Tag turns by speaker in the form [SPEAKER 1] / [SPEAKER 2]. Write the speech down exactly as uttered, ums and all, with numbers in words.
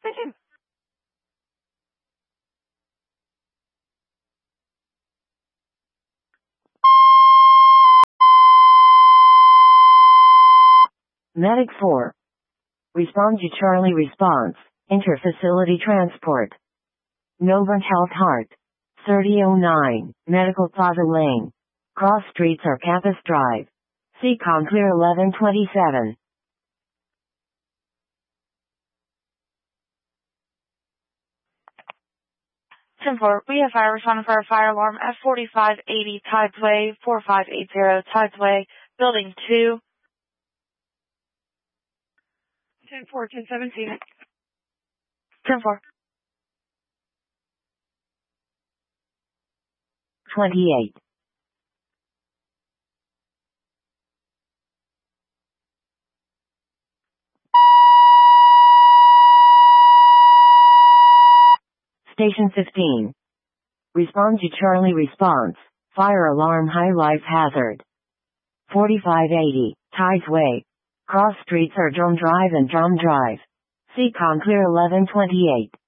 [SPEAKER 1] Medic four. Respond to Charlie response. Inter-facility transport. Novant Health Heart. thirty oh nine, Medical Plaza Lane. Cross Streets or Campus Drive. C COM clear eleven twenty-seven.
[SPEAKER 2] ten four, we have fire responding for a fire alarm at forty-five eighty Tides Way, forty-five eighty Tides Way, Building two. ten four, ten seventeen. ten four.
[SPEAKER 1] twenty-eight. Station fifteen. Respond to Charlie response. Fire alarm high life hazard. forty-five eighty, Tides Way. Cross Streets are Drum Drive and Drum Drive. C COM clear eleven twenty-eight.